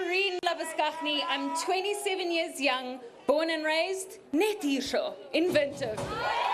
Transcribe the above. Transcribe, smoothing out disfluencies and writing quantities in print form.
Irene Labuskaghni. I'm 27 years young, born and raised net hiersho in Windhoek.